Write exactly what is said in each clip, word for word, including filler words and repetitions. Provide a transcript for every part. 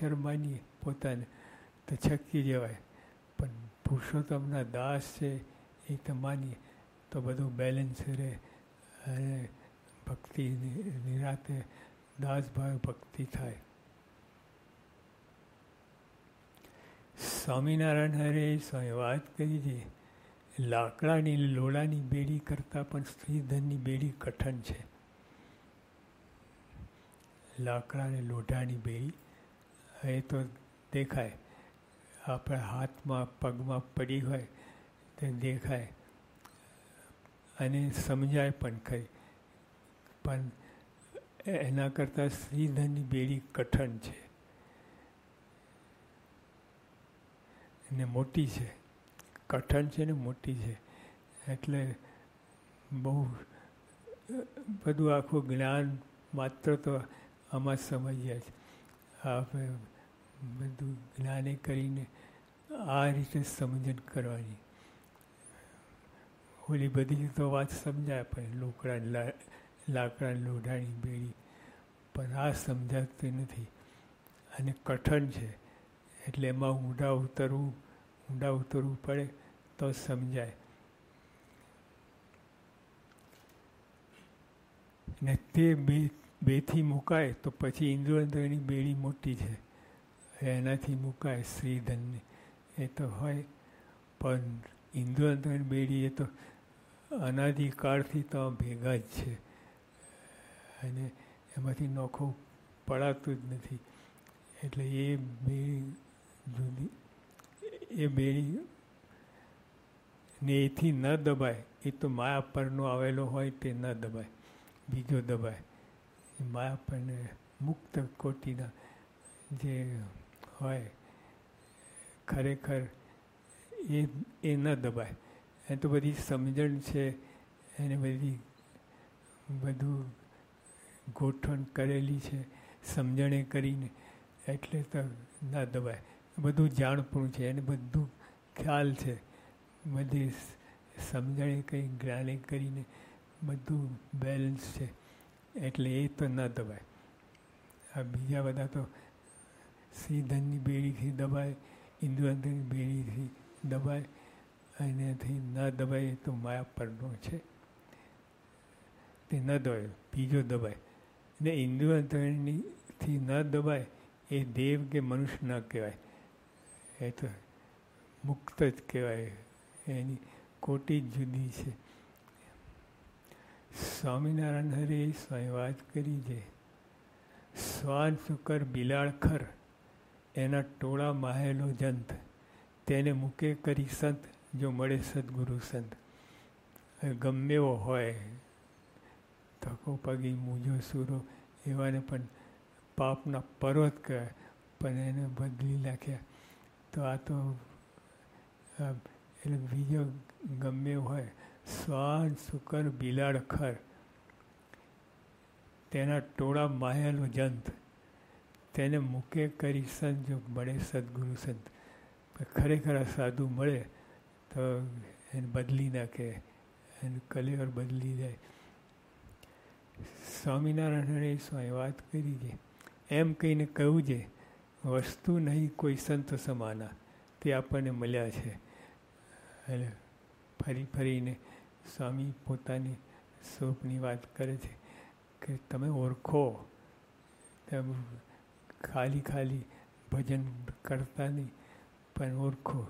ઈશ્વર માનીએ પોતાને તો છટકી જવાય, પણ પુરુષોત્તમના દાસ છે એ તો માનીએ તો બધું બેલેન્સ રહે અને ભક્તિ નિરાતે દાસભાવ ભક્તિ થાય. સ્વામિનારાયણ હરે સ્વામી વાત કરી છે, લાકડાની લોડાની બેડી કરતાં પણ શ્રીધનની બેડી કઠણ છે. લાકડાને લોઢાની બેડી એ તો દેખાય, આપણા હાથમાં પગમાં પડી હોય તે દેખાય અને સમજાય પણ ખરી, પણ એના કરતાં શ્રીધનની બેડી કઠણ છે ને મોટી છે. કઠણ છે ને મોટી છે એટલે બહુ બધું આખું જ્ઞાન માત્ર તો આમાં સમજ્યા છે. આપણે બધું જ્ઞાને કરીને આ રીતે સમજણ કરવાની. ઓલી બધી તો વાત સમજાય પણ લોકડા લાકડા લોઢાની બેડી, પણ આ સમજાતી નથી અને કઠણ છે એટલે એમાં ઊંડા ઉતરવું ઊંડા ઉતરવું પડે તો સમજાય. ને તે બે બેથી મુકાય તો પછી ઇન્દ્રિયોની બેડી મોટી છે, એનાથી મુકાય શ્રીધનની એ તો હોય, પણ ઇન્દ્રિયોની બેડી એ તો અનાદિકાળથી તો ભેગા જ છે અને એમાંથી નોખું પડાતું જ નથી. એટલે એ બેડી જુદી, એ બેડી ને એથી ન દબાય, એ તો માયા પરનો આવેલો હોય તે ન દબાય, બીજો દબાય. માયા પરને મુક્ત કોટીના જે હોય ખરેખર એ એ ન દબાય. એ તો બધી સમજણ છે, એને બધી બધું ગોઠવણ કરેલી છે સમજણે કરીને, એટલે તો ના દબાય. બધું જાણપણું છે, એને બધું ખ્યાલ છે, બધી સમજણે કંઈ જ્ઞાને કરીને બધું બેલેન્સ છે, એટલે એ તો ન દબાય. આ બીજા બધા તો શ્રીધનની બેડીથી દબાય, ઇન્દ્રિયોની બેડીથી દબાય, એનાથી ન દબાય એ તો માયા પરનો છે તે ન દબાય, બીજો દબાય. ને ઇન્દ્રિયોથી ન દબાય એ દેવ કે મનુષ્ય ન કહેવાય, એ તો મુક્ત જ કહેવાય, એની કોટી જ જુદી છે. સ્વામિનારાયણ હરે સ્વામી વાત કરી છે, શ્વાન શુકર બિલાડ ખર એના ટોળા માહેલો જંત, તેને મૂકે કરી સંત જો મળે સદગુરુ સંત. ગમે એવો હોય, ધક્કો પગી મૂજો સૂરો એવાને પણ પાપના પર્વત કહેવાય, પણ એને બદલી નાખ્યા તો આ તો એટલે બીજો ગમે હોય. શ્વાન શુકર બિલાડ ખર તેના ટોળા માહેલો જંત, તેને મૂકે કરી સંત જો મળે સદગુરુ સંત. ખરેખર આ સાધુ મળે તો એને બદલી નાખે, એને કલેવર બદલી જાય. સ્વામિનારાયણ સ્વામી વાત કરી છે, એમ કહીને કહ્યું છે વસ્તુ નહીં કોઈ સંત સમાના, તે આપણને મળ્યા છે. એટલે ફરી ફરીને સ્વામી પોતાની સ્વરૂપની વાત કરે છે કે તમે ઓળખો, તમે ખાલી ખાલી ભજન કરતા નહીં પણ ઓળખો.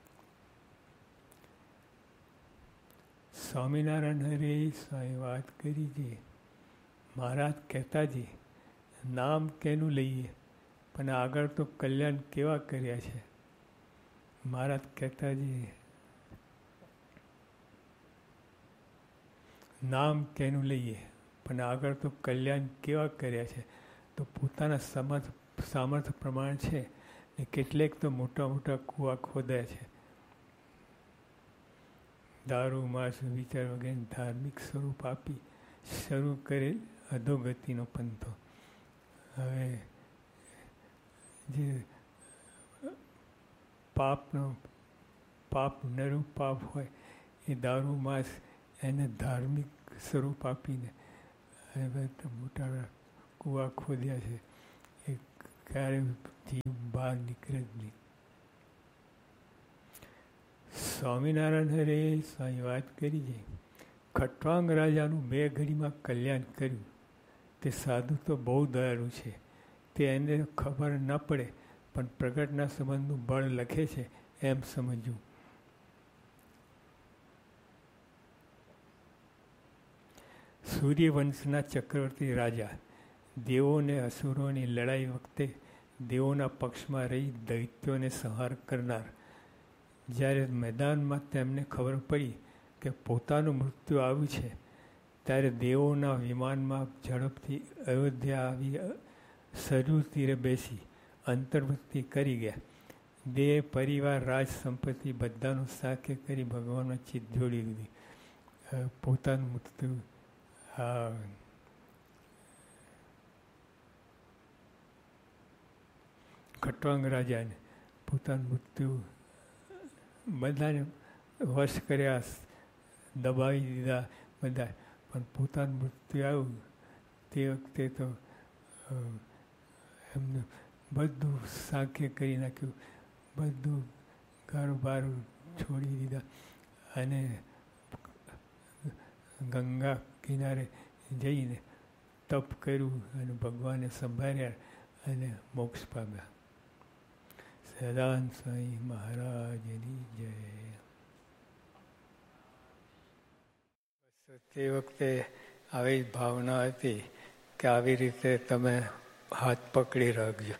સ્વામિનારાયણ હરે સ્વામી વાત કરી છે, મહારાજ કહેતા છે નામ કેનું લઈએ પણ આગળ તો કલ્યાણ કેવા કર્યા છે. મહારાજ કહેતા છે નામ કેનું લઈએ પણ આગળ તો કલ્યાણ કેવા કર્યા છે. તો પોતાના સમર્થ સામર્થ્ય પ્રમાણ છે ને કેટલેક તો મોટા મોટા કૂવા ખોદાય છે. દારૂ માંસ વિચાર વગેરે ધાર્મિક સ્વરૂપ આપી શરૂ કરેલ અધોગતિનો પંથો. હવે જે પાપનો પાપ નરું પાપ હોય એ દારૂ માંસ એને ધાર્મિક સ્વરૂપ આપીને હવે મોટા કૂવા ખોદ્યા છે. એ ક્યારે જીવ બહાર નીકળે જ નહીં. સ્વામિનારાયણ હરે સ્વામી વાત કરી છે, ખટવાંગ રાજાનું બે ઘડીમાં કલ્યાણ કર્યું. તે સાધુ તો બહુ દયાળુ છે, તે એને ખબર ન પડે પણ પ્રગટના સંબંધનું બળ લખે છે એમ સમજવું. સૂર્યવંશના ચક્રવર્તી રાજા દેવોને અસુરોની લડાઈ વખતે દેવોના પક્ષમાં રહી દૈત્યોને સંહાર કરનાર, જ્યારે મેદાનમાં તેમને ખબર પડી કે પોતાનું મૃત્યુ આવ્યું છે, ત્યારે દેવોના વિમાનમાં ઝડપથી અયોધ્યા આવી સરયુ તીરે બેસી અંતર્વૃત્તિ કરી ગયા. દેહ પરિવાર રાજ સંપત્તિ બધાનું સાખ્ય કરી ભગવાનના ચિત્ત જોડી દીધી. પોતાનું મૃત્યુ હા ખટવાંગ રાજાને પોતાનું મૃત્યુ બધાને વશ કર્યા, દબાવી દીધા બધા, પણ પોતાનું મૃત્યુ આવ્યું તે વખતે તો એમને બધું સાખ્ય કરી નાખ્યું, બધું ઘર-બાર છોડી દીધા અને ગંગા કિનારે જઈને તપ કર્યું અને ભગવાનને સંભાળ્યા અને મોક્ષ પામ્યા. સદાનંદ સ્વામી મહારાજની જય. તે વખતે આવી ભાવના હતી કે આવી રીતે તમે હાથ પકડી રાખજો.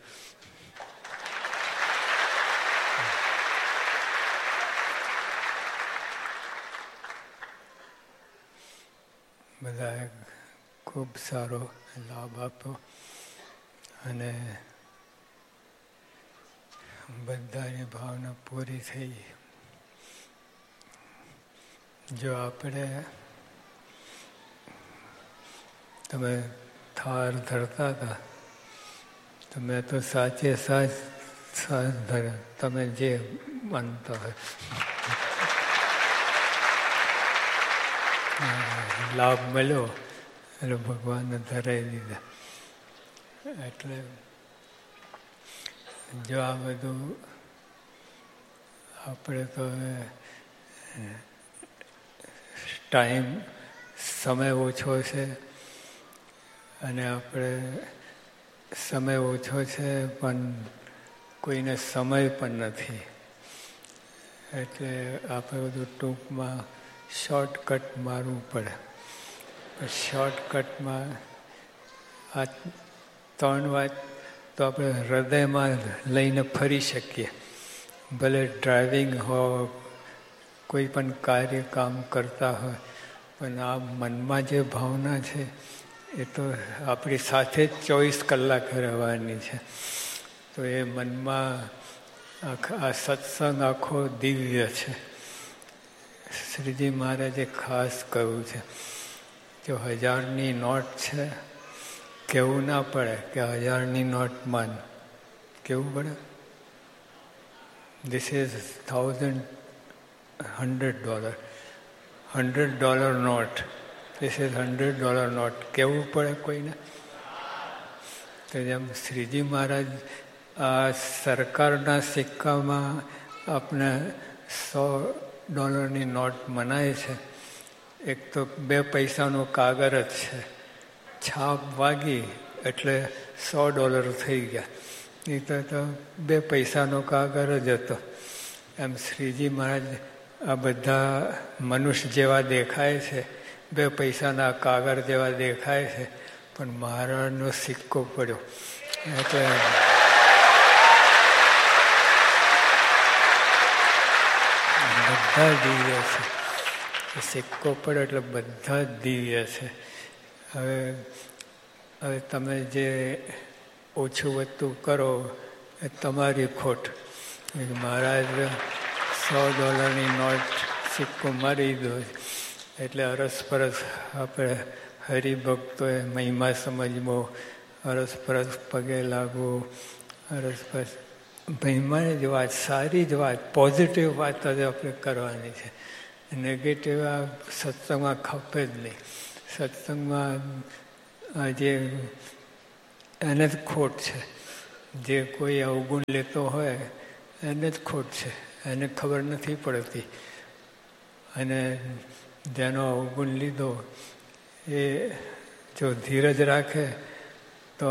બધાએ ખૂબ સારો લાભ આપ્યો અને બધાની ભાવના પૂરી થઈ. જો આપણે તમે થાર ધરતા હતા તો મેં તો સાચે સાચ સાચ ધર્યા, તમે જે માનતા હોય. લાભ મળ્યો એટલે ભગવાનને ધરાવી દીધા. એટલે જો આ બધું આપણે તો ટાઈમ સમય ઓછો છે અને આપણે સમય ઓછો છે પણ કોઈને સમય પણ નથી, એટલે આપણે બધું ટૂંકમાં શોર્ટકટ મારવું પડે. શોર્ટકટમાં આ ત્રણ વાત તો આપણે હૃદયમાં લઈને ફરી શકીએ. ભલે ડ્રાઇવિંગ હોય, કોઈ પણ કાર્ય કામ કરતા હોય, પણ આ મનમાં જે ભાવના છે એ તો આપણી સાથે જ ચોવીસ કલાક રહેવાની છે. તો એ મનમાં આ સત્સંગ આખો દિવ્ય છે. શ્રીજી મહારાજે ખાસ કહ્યું છે, જો હજારની નોટ છે, કહેવું ના પડે કે હજારની નોટ માન, કેવું પડે this is thousand hundred dollar, hundred dollar not, this is hundred dollar not, કેવું પડે કોઈને? તો જેમ શ્રીજી મહારાજ આ સરકારના સિક્કામાં આપણે સો ડોલરની નોટ મનાય છે. એક તો બે પૈસાનો કાગળ જ છે, છાપ વાગી એટલે સો ડોલર થઈ ગયા, એ તો બે પૈસાનો કાગળ જ હતો. એમ શ્રીજી મહારાજ આ બધા મનુષ્ય જેવા દેખાય છે, બે પૈસાના કાગળ જેવા દેખાય છે, પણ મહારાજનો સિક્કો પડ્યો એટલે બધા દિવ્ય છે. સિક્કો પડે એટલે બધા જ દિવ્ય છે. હવે હવે તમે જે ઓછું વધતું કરો એ તમારી ખોટ. મહારાજ સો ડોલરની નોટ સિક્કો મારી દો એટલે અરસપરસ આપણે હરિભક્તોએ મહિમા સમજવો, અરસપરસ પગે લાગવું, અરસપરસ મહિમાની જ વાત, સારી જ વાત, પોઝિટિવ વાત જ આપણે કરવાની છે. નેગેટિવ આ સત્સંગમાં ખપે જ નહીં. સત્સંગમાં આજે એને જ ખોટ છે. જે કોઈ અવગુણ લેતો હોય એને જ ખોટ છે, એને ખબર નથી પડતી. અને જેનો અવગુણ લીધો એ જો ધીરજ રાખે તો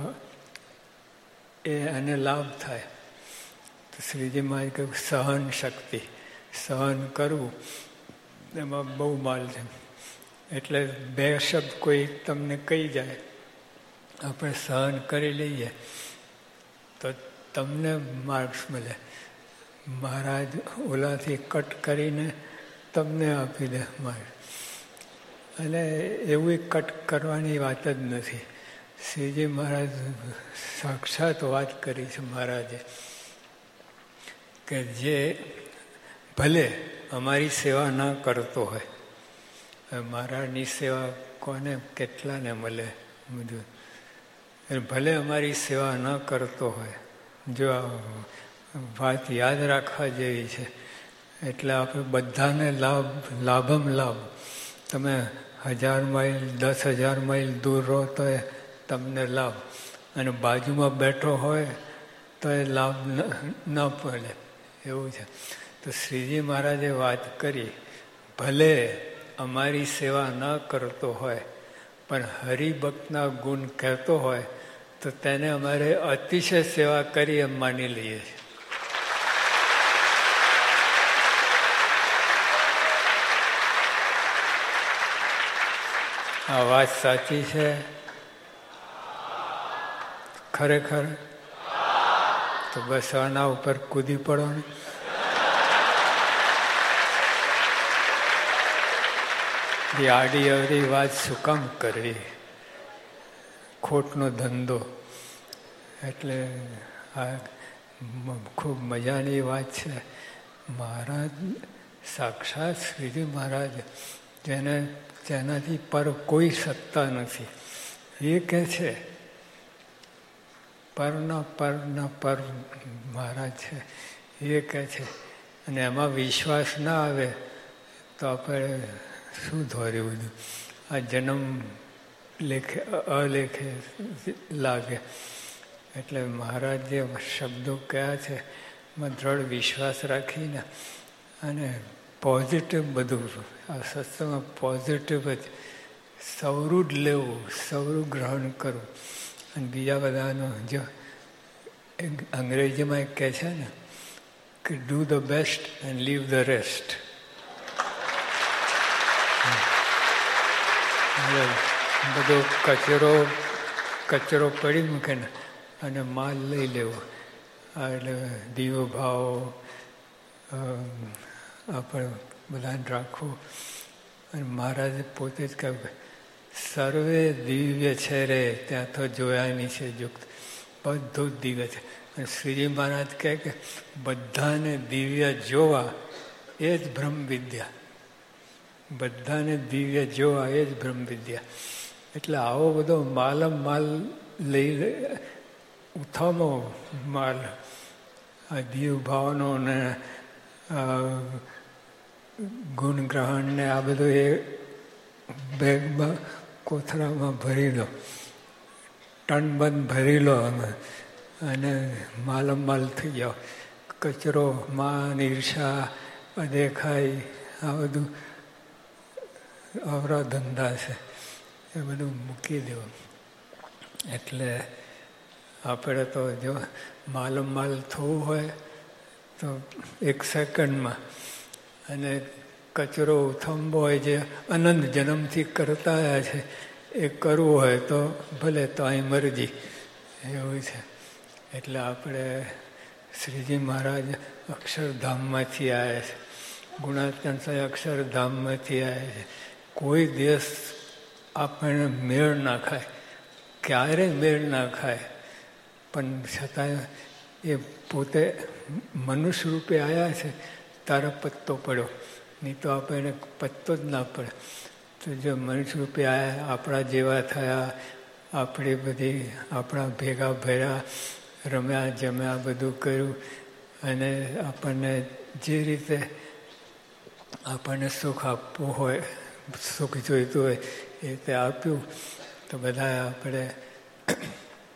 એ એને લાભ થાય. તો શ્રીજી મહારાજ કહ્યું સહન શક્તિ, સહન કરવું એમાં બહુ માલ છે. એટલે બે શબ્દ કોઈ તમને કહી જાય, આપણે સહન કરી લઈએ તો તમને માર્ક્સ મળે. મહારાજ ઓલાથી કટ કરીને તમને આપી દે માર્ક્સ. અને એવું કટ કરવાની વાત જ નથી. શ્રીજી મહારાજ સાક્ષાત વાત કરી છે મહારાજે કે જે ભલે અમારી સેવા ના કરતો હોય, મહારાજની સેવા કોને કેટલાને મળે બધું, ભલે અમારી સેવા ન કરતો હોય, જો આ વાત યાદ રાખવા જેવી છે. એટલે આપણે બધાને લાભ લાભમ લાભ. તમે હજાર માઇલ દસ હજાર માઇલ દૂર રહો તો એ તમને લાભ, અને બાજુમાં બેઠો હોય તો એ લાભ ન પડે એવું છે. તો શ્રીજી મહારાજે વાત કરી ભલે અમારી સેવા ન કરતો હોય પણ હરિભક્તના ગુણ કહેતો હોય તો તેને અમારે અતિશય સેવા કરી એમ માની લઈએ છીએ. આ વાત સાચી છે ખરેખર? તો બસ આના ઉપર કૂદી પડો ને. એ આડી અવડી વાત શું કામ કરવી? ખોટનો ધંધો. એટલે આ ખૂબ મજાની વાત છે. મહારાજ સાક્ષાત શ્રીજી મહારાજ જેને જેનાથી પર કોઈ સત્તા નથી, એ કહે છે પરના પરના પર મહારાજ છે એ કહે છે. અને એમાં વિશ્વાસ ના આવે તો આપણે શું ધોર્યું બધું? આ જન્મ લેખે અલેખે લાગે. એટલે મહારાજ જે શબ્દો કયા છે એમાં દ્રઢ વિશ્વાસ રાખીને અને પોઝિટિવ બધું આ સત્સંગમાં પોઝિટિવ જ સૌરું જ લેવું, સૌરું ગ્રહણ કરવું. અને બીજા બધાનો જો અંગ્રેજીમાં એક કહે છે ને કે do the best and leave the rest. બધો કચરો કચરો પડી મૂકે ને અને માલ લઈ લેવો. એટલે દીવો ભાવ આપણે બધાને રાખવું. અને મહારાજે પોતે જ કહ્યું સર્વે દિવ્ય છે રે ત્યાં તો જોયાની છે યુક્ત. બધું જ દિવ્ય છે. અને શ્રીજી મહારાજ કહે કે બધાને દિવ્ય જોવા એ જ બ્રહ્મ વિદ્યા. બધાને દિવ્ય જોવા એ જ બ્રહ્મ વિદ્યા. એટલે આવો બધો માલમ માલ લઈ ઉથામો માલ આ દીવ ભાવનો ને ગુણગ્રહણ ને આ બધું એ બેગમાં કોથળામાં ભરી લો, ટનબંધ ભરી લો અને માલમ માલ થઈ જાઓ. કચરો, માન, ઈર્ષા, અદેખાઈ આ બધું અવરા ધંધા છે, એ બધું મૂકી દેવું. એટલે આપણે તો જો માલમ માલ થવું હોય તો એક સેકન્ડમાં, અને કચરો ઉથંબો હોય જે અનંત જન્મથી કરતા આવ્યા છે એ કરવું હોય તો ભલે તો અહીં મરજી એવું છે. એટલે આપણે શ્રીજી મહારાજ અક્ષરધામમાંથી આવ્યા છે, ગુણાત્મક અક્ષરધામમાંથી આવ્યા છે. કોઈ દિવસ આપણને મેળ ના ખાય, ક્યારેય મેળ ના ખાય, પણ છતાં એ પોતે મનુષ્ય રૂપે આવ્યા છે તારા પત્તો પડ્યો, નહીં તો આપણને પત્તો જ ના પડે. તો જો મનુષ્ય રૂપે આવ્યા, આપણા જેવા થયા, આપણી બધી આપણા ભેગા ભર્યા, રમ્યા જમ્યા બધું કર્યું, અને આપણને જે રીતે આપણને સુખ આપવું હોય, સુખ જોઈતું હોય એ રીતે આપ્યું. તો બધા આપણે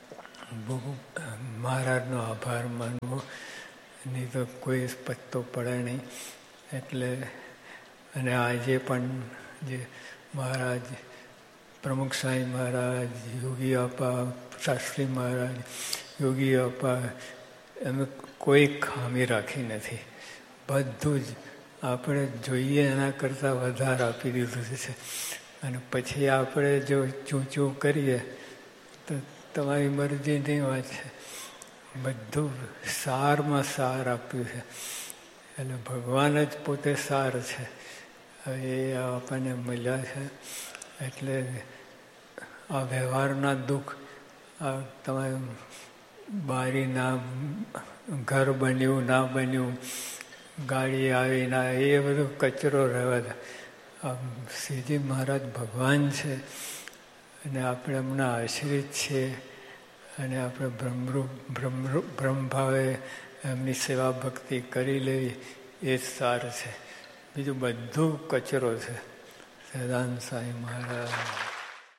મહારાજનો આભાર માનવો, નહીં તો કોઈ પત્તો પડે નહીં. એટલે અને આજે પણ જે મહારાજ પ્રમુખ સાંઈ મહારાજ, યોગી આપા, શાસ્ત્રી મહારાજ, યોગી આપા, એમ કોઈ ખામી રાખી નથી. બધું જ આપણે જોઈએ એના કરતાં વધારે આપી દીધું છે. અને પછી આપણે જો ચૂં ચૂં કરીએ તો તમારી મરજીની વાત છે. બધું સારમાં સાર આપ્યું છે. એટલે ભગવાન જ પોતે સાર છે. હવે એ આપણને મળ્યા છે. એટલે આ વ્યવહારના દુઃખ, આ તમારે બારી ના, ઘર બન્યું ના બન્યું, ગાડી આવી ના, એ બધું કચરો રહેવા દે. આ શ્રીજી મહારાજ ભગવાન છે અને આપણે એમના આશ્રિત છીએ. અને આપણે બ્રહ્મરૂપ બ્રહ્મરૂપ બ્રહ્મભાવે એમની સેવા ભક્તિ કરી લેવી એ જ સાર છે. બીજું બધું કચરો છે. સદાનંદ સાંઈ મહારાજ.